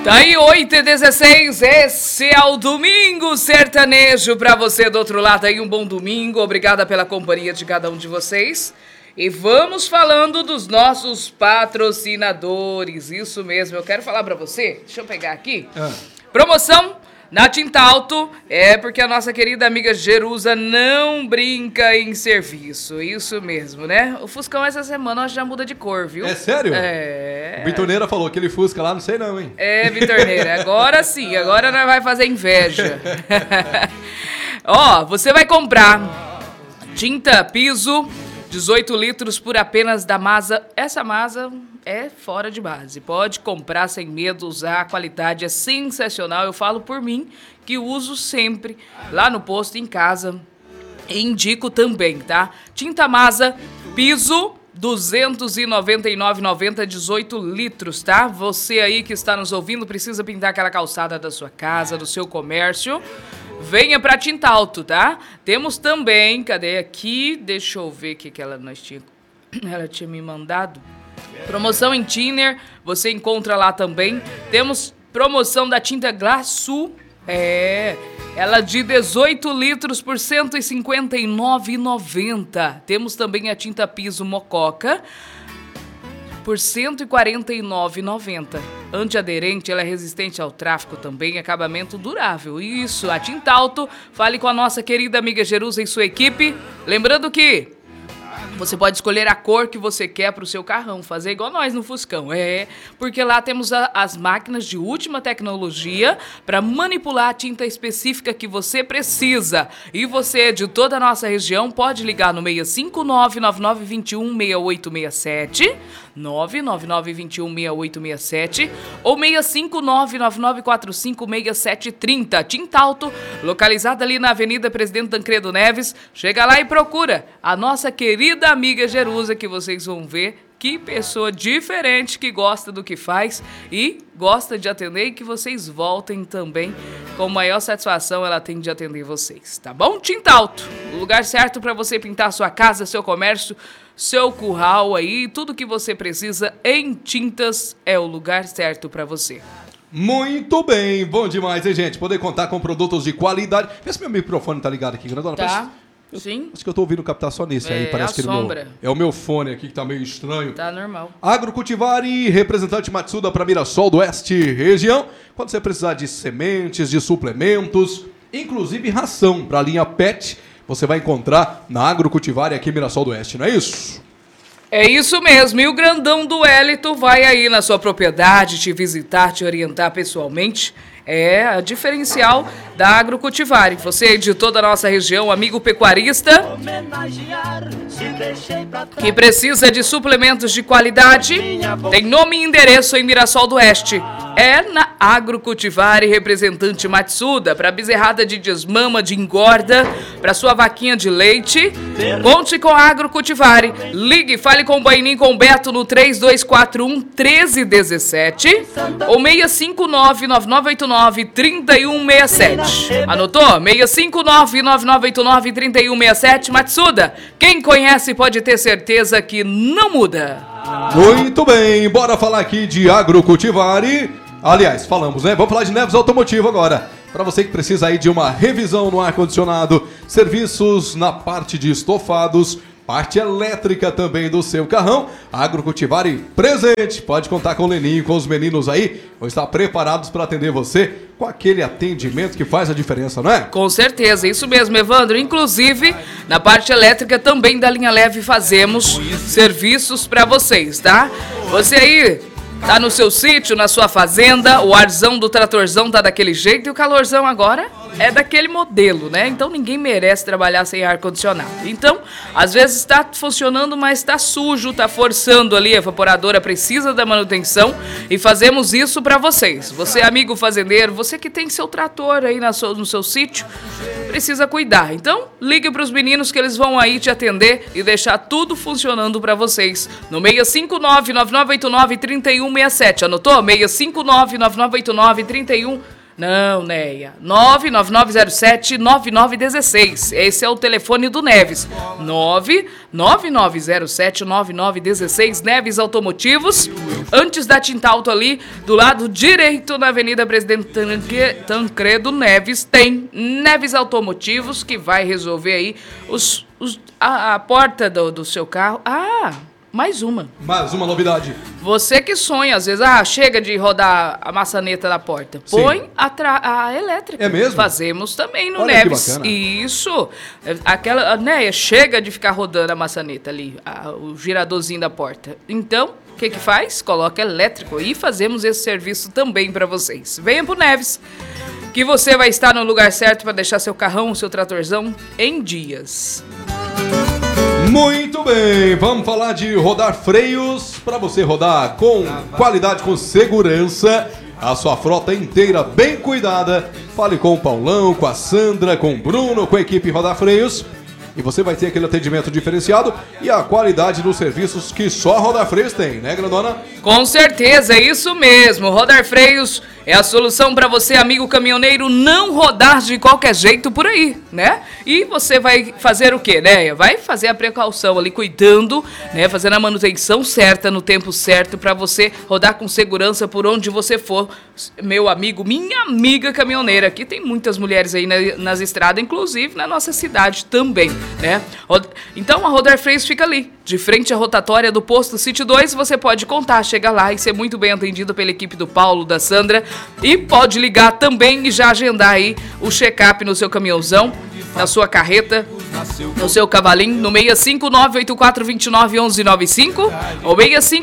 Tá aí 8h16, esse é o Domingo Sertanejo pra você do outro lado aí, um bom domingo, obrigada pela companhia de cada um de vocês. E vamos falando dos nossos patrocinadores, isso mesmo, eu quero falar pra você, deixa eu pegar aqui, promoção na Tinta Alto, porque a nossa querida amiga Jerusa não brinca em serviço, isso mesmo, né? O Fuscão essa semana já muda de cor, viu? É sério? É. O Vitorneira falou, aquele Fusca lá, não sei não, hein? É, Vitorneira, agora sim, agora nós vai fazer inveja. Ó, você vai comprar tinta piso, 18 litros por apenas da Masa. Essa Masa é fora de base. Pode comprar sem medo, usar. A qualidade é sensacional. Eu falo por mim, que uso sempre lá no posto, em casa. E indico também, tá? Tinta Masa, piso, R$ 299,90, 18 litros, tá? Você aí que está nos ouvindo, precisa pintar aquela calçada da sua casa, do seu comércio. Venha pra Tinta Alto, tá? Temos também, cadê aqui? Deixa eu ver o que ela tinha me mandado. Promoção em Thinner, você encontra lá também. Temos promoção da tinta Glaçu, ela de 18 litros por R$ 159,90. Temos também a tinta piso Mococa por R$ 149,90. Antiaderente, ela é resistente ao tráfego também, acabamento durável. Isso, a Tinta Alto, fale com a nossa querida amiga Jerusa e sua equipe. Lembrando que você pode escolher a cor que você quer para o seu carrão, fazer igual nós no Fuscão. Porque lá temos as máquinas de última tecnologia para manipular a tinta específica que você precisa. E você de toda a nossa região pode ligar no 659-9921-6867, 99921-6867 ou 659-9945-6730. Tinta Alto, localizada ali na Avenida Presidente Tancredo Neves. Chega lá e procura a nossa querida amiga Jerusa, que vocês vão ver que pessoa diferente, que gosta do que faz e gosta de atender, e que vocês voltem também com maior satisfação. Ela tem de atender vocês, tá bom? Tinta Alto, o lugar certo para você pintar sua casa, seu comércio, seu curral aí, tudo que você precisa em tintas é o lugar certo para você. Muito bem, bom demais, hein, gente? Poder contar com produtos de qualidade. Vê se meu microfone tá ligado aqui, grandona. Tá. Sim. Acho que eu tô ouvindo captar só nesse aí, parece que é o meu fone aqui que tá meio estranho. Tá normal. Agrocultivari, representante Matsuda para Mirassol do Oeste região. Quando você precisar de sementes, de suplementos, inclusive ração para a linha PET, você vai encontrar na Agrocultivari aqui em Mirassol do Oeste, não é isso? É isso mesmo, e o grandão do Hélito vai aí na sua propriedade te visitar, te orientar pessoalmente. É a diferencial da Agrocultivari. Você de toda a nossa região, amigo pecuarista, que precisa de suplementos de qualidade, tem nome e endereço em Mirassol do Oeste. É na Agrocultivari, representante Matsuda, para bezerrada de desmama, de engorda, para sua vaquinha de leite. Conte com a Agrocultivari. Ligue, fale com o Baininho, com o Beto no 3241-1317 ou 659-9989-3167. Anotou? 659-9989-3167. Matsuda, quem conhece pode ter certeza que não muda. Muito bem, bora falar aqui de Agrocultivari. Aliás, falamos, né? Vamos falar de Neves Automotivo agora. Para você que precisa aí de uma revisão no ar-condicionado, serviços na parte de estofados, parte elétrica também do seu carrão, Agrocultivari presente. Pode contar com o Leninho, com os meninos aí, vão estar preparados para atender você com aquele atendimento que faz a diferença, não é? Com certeza, isso mesmo, Evandro. Inclusive, na parte elétrica também da linha leve fazemos serviços para vocês, tá? Você aí tá no seu sítio, na sua fazenda, o arzão do tratorzão tá daquele jeito e o calorzão agora é daquele modelo, né? Então ninguém merece trabalhar sem ar-condicionado. Então, às vezes está funcionando, mas está sujo, está forçando ali, a evaporadora precisa da manutenção e fazemos isso para vocês. Você, amigo fazendeiro, você que tem seu trator aí no seu sítio, precisa cuidar. Então, ligue para os meninos que eles vão aí te atender e deixar tudo funcionando para vocês. No 659-9989-3167. Anotou? 659-9989-3167. Não, Neia. 99907-9916. Esse é o telefone do Neves. 99907-9916. Neves Automotivos. Antes da Tintalto ali, do lado direito, na Avenida Presidente Tancredo Neves, tem Neves Automotivos, que vai resolver aí a porta do seu carro. Mais uma novidade. Você que sonha, às vezes, chega de rodar a maçaneta da porta. Põe a elétrica. É mesmo? Fazemos também no Olha Neves. que bacana. Isso. Aquela, né, chega de ficar rodando a maçaneta ali, o giradorzinho da porta. Então, o que faz? Coloca elétrico e fazemos esse serviço também para vocês. Venha pro Neves, que você vai estar no lugar certo para deixar seu carrão, seu tratorzão em dias. Muito bem, vamos falar de rodar freios para você rodar com qualidade, com segurança, a sua frota inteira bem cuidada. Fale com o Paulão, com a Sandra, com o Bruno, com a equipe Rodar Freios. E você vai ter aquele atendimento diferenciado e a qualidade dos serviços que só Rodar Freios tem, né, grandona? Com certeza, é isso mesmo. Rodar Freios é a solução para você, amigo caminhoneiro, não rodar de qualquer jeito por aí, né? E você vai fazer o quê, né? Vai fazer a precaução ali, cuidando, né? Fazendo a manutenção certa, no tempo certo, para você rodar com segurança por onde você for. Meu amigo, minha amiga caminhoneira, aqui tem muitas mulheres aí nas estradas, inclusive na nossa cidade também, né? Então a Rodar Freios fica ali, de frente à rotatória do posto City 2, você pode contar, chega lá e ser muito bem atendido pela equipe do Paulo, da Sandra, e pode ligar também e já agendar aí o check-up no seu caminhãozão, na sua carreta, no seu cavalinho, no 659-8429-1195 ou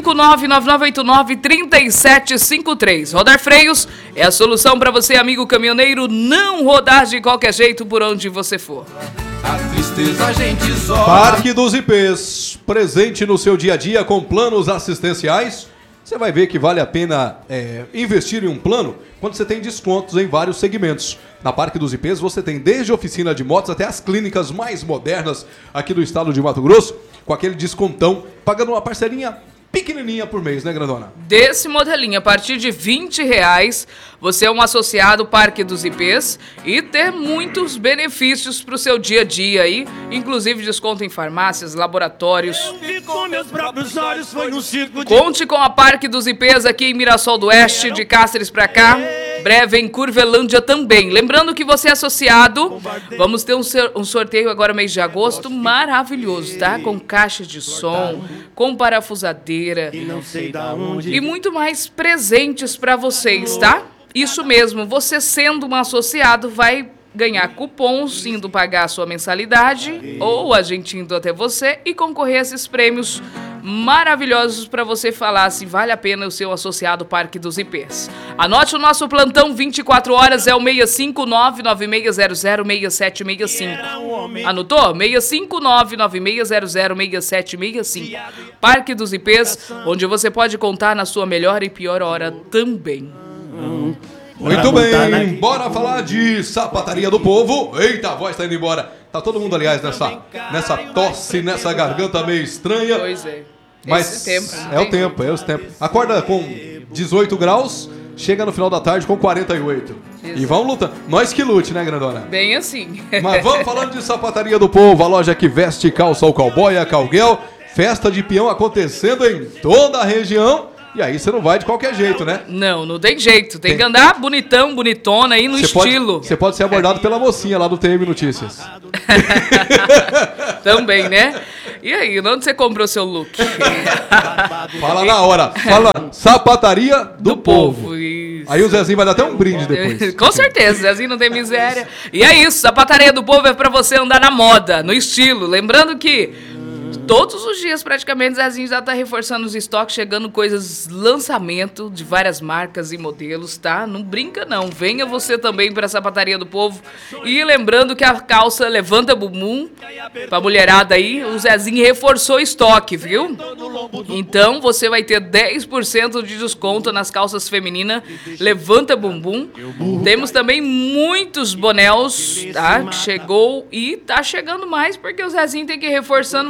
659-9989-3753. Rodar Freios é a solução para você, amigo caminhoneiro, não rodar de qualquer jeito por onde você for. A tristeza a gente isola. Parque dos IPs, presente no seu dia a dia com planos assistenciais. Você vai ver que vale a pena investir em um plano quando você tem descontos em vários segmentos. Na Parque dos IPs você tem desde oficina de motos até as clínicas mais modernas aqui do estado de Mato Grosso, com aquele descontão, pagando uma parcelinha pequenininha por mês, né, grandona? Desse modelinho, a partir de R$20, você é um associado Parque dos IPs e ter muitos benefícios para o seu dia a dia aí, inclusive desconto em farmácias, laboratórios. Com meus próprios olhos, foi um circo de... Conte com a Parque dos IPs aqui em Mirassol do Oeste, de Cáceres para cá, breve em Curvelândia também. Lembrando que você é associado, vamos ter um sorteio agora mês de agosto maravilhoso, tá? Com caixa de som, com parafusadeira e muito mais presentes para vocês, tá? Isso mesmo, você sendo um associado vai ganhar cupons indo pagar a sua mensalidade ou a gente indo até você e concorrer a esses prêmios maravilhosos para você falar se vale a pena o seu associado Parque dos IPs. Anote o nosso plantão 24 horas, é o 659-9600-6765. Anotou? 659-9600-6765. Parque dos IPs, onde você pode contar na sua melhor e pior hora também. Muito bem, bora falar de sapataria do povo. Eita, a voz tá indo embora. Tá todo mundo, aliás, nessa tosse, nessa garganta meio estranha. Pois é. Mas é o tempo. Acorda com 18 graus, chega no final da tarde com 48. Exato. E vamos lutando. Nós que lute, né, grandona? Bem assim. Mas vamos falando de sapataria do povo, a loja que veste calça ao cowboy, a Calguel. Festa de peão acontecendo em toda a região. E aí você não vai de qualquer jeito, né? Não tem jeito. Tem que andar bonitão, bonitona aí no estilo. Você pode ser abordado pela mocinha lá do TM Notícias. Também, né? E aí, onde você comprou seu look? Fala na hora. Fala sapataria do povo. Isso. Aí o Zezinho vai dar até um brinde depois. Com certeza, Zezinho não tem miséria. E é isso, sapataria do povo é pra você andar na moda, no estilo. Lembrando que todos os dias, praticamente, Zezinho já tá reforçando os estoques, chegando coisas, lançamento de várias marcas e modelos, tá? Não brinca, não. Venha você também pra Sapataria do Povo. E lembrando que a calça levanta bumbum, pra mulherada aí, o Zezinho reforçou o estoque, viu? Então, você vai ter 10% de desconto nas calças femininas, levanta bumbum. Temos também muitos bonés, tá? Que chegou e tá chegando mais, porque o Zezinho tem que ir reforçando, vai vendendo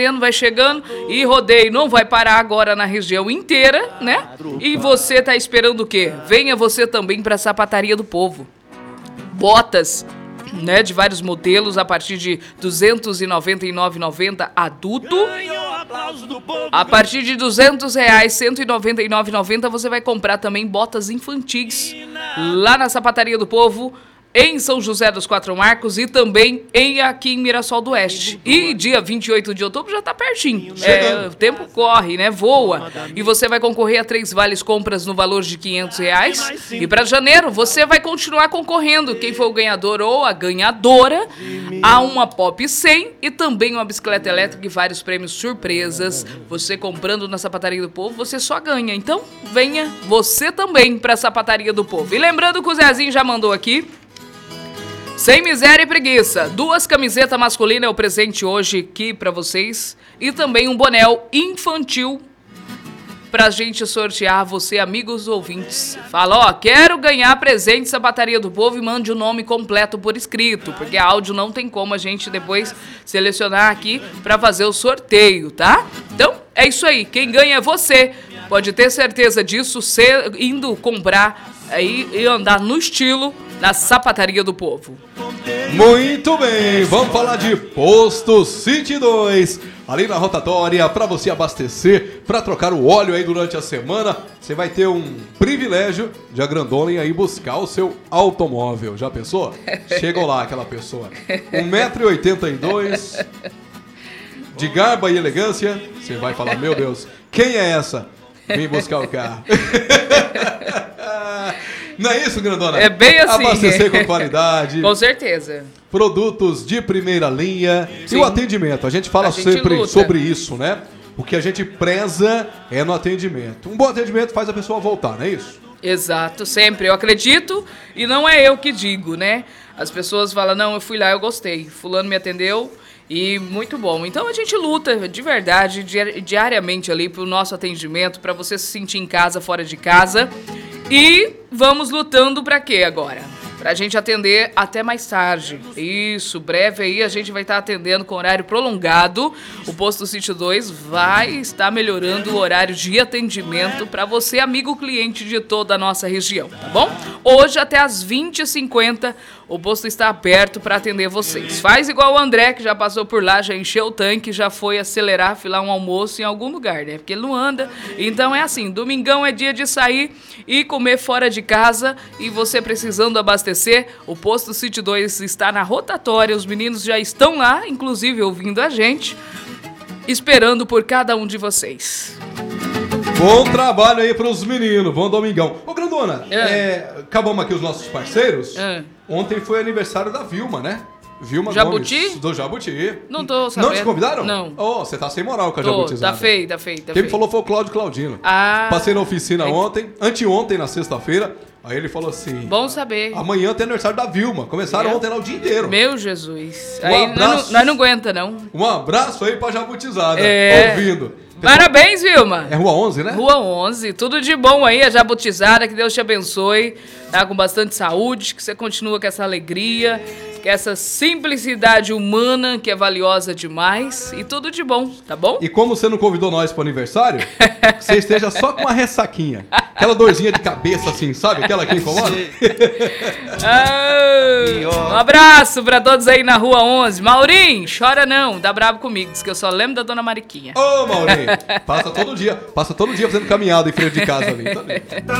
fazendo, vai chegando e rodeio não vai parar agora na região inteira, né? E você tá esperando o quê? Venha você também pra Sapataria do Povo. Botas, né, de vários modelos a partir de R$ 299,90 adulto. A partir de R$ 200, R$ 199,90 você vai comprar também botas infantis lá na Sapataria do Povo, em São José dos Quatro Marcos e também aqui em Mirassol do Oeste. E dia 28 de outubro já tá pertinho. O tempo corre, né? Voa. E você vai concorrer a 3 vales compras no valor de R$ 500. E para janeiro você vai continuar concorrendo. Quem for o ganhador ou a ganhadora a uma Pop 100 e também uma bicicleta elétrica e vários prêmios surpresas. Você comprando na Sapataria do Povo, você só ganha. Então, venha você também pra Sapataria do Povo. E lembrando que o Zezinho já mandou aqui. Sem miséria e preguiça. 2 camisetas masculinas é o presente hoje aqui pra vocês. E também um boné infantil pra gente sortear, você, amigos ouvintes. Fala, ó, quero ganhar presente Sapataria do Povo e mande o nome completo por escrito, porque áudio não tem como a gente depois selecionar aqui pra fazer o sorteio, tá? Então, é isso aí. Quem ganha é você. Pode ter certeza disso, indo comprar aí e andar no estilo na Sapataria do Povo. Muito bem, vamos falar de Posto City 2, ali na rotatória, para você abastecer, para trocar o óleo aí durante a semana. Você vai ter um privilégio de agrandolem aí buscar o seu automóvel. Já pensou? Chegou lá aquela pessoa, 1,82 m, de garba e elegância. Você vai falar, meu Deus, quem é essa? Vem buscar o carro. Não é isso, grandona? É bem assim. Abastecer com qualidade. Com certeza. Produtos de primeira linha. Sim. E o atendimento. A gente fala sempre sobre isso, né? O que a gente preza é no atendimento. Um bom atendimento faz a pessoa voltar, não é isso? Exato, sempre. Eu acredito e não é eu que digo, né? As pessoas falam, não, eu fui lá, eu gostei. Fulano me atendeu e muito bom. Então a gente luta de verdade, diariamente ali pro nosso atendimento, para você se sentir em casa, fora de casa. E vamos lutando para quê agora? Pra gente atender até mais tarde. Isso, breve aí a gente vai estar atendendo com horário prolongado. O Posto City 2 vai estar melhorando o horário de atendimento para você, amigo cliente de toda a nossa região, tá bom? Hoje até às 20h50 o posto está aberto para atender vocês. Faz igual o André, que já passou por lá, já encheu o tanque, já foi acelerar, filar um almoço em algum lugar, né? Porque ele não anda. Então é assim, domingão é dia de sair e comer fora de casa. E você precisando abastecer, o Posto City 2 está na rotatória. Os meninos já estão lá, inclusive ouvindo a gente, esperando por cada um de vocês. Bom trabalho aí pros meninos, bom domingão. Ô, grandona, acabamos aqui os nossos parceiros. Ontem foi aniversário da Vilma, né? Vilma Jabuti? Gomes, do Jabuti. Não tô sabendo. Não te convidaram? Não. Oh, você tá sem moral com a Jabutizada. Tá feio. Quem me falou foi o Cláudio Claudino. Passei na oficina anteontem, na sexta-feira. Aí ele falou assim... Bom saber. Amanhã tem aniversário da Vilma. Começaram ontem lá o dia inteiro. Meu Jesus. Aí nós não aguenta, não. Um abraço aí pra Jabutizada. Ouvindo. Parabéns, Vilma. É Rua 11, né? Rua 11. Tudo de bom aí, a Jabutizada. Que Deus te abençoe. Tá com bastante saúde. Que você continue com essa alegria. Com essa simplicidade humana que é valiosa demais. E tudo de bom, tá bom? E como você não convidou nós pro aniversário, você esteja só com uma ressaquinha. Aquela dorzinha de cabeça assim, sabe? Aquela que incomoda. Um abraço pra todos aí na Rua 11. Maurinho, chora não. Dá bravo comigo. Diz que eu só lembro da Dona Mariquinha. Ô, Maurinho. Passa todo dia fazendo caminhada em frente de casa ali. Tá bem.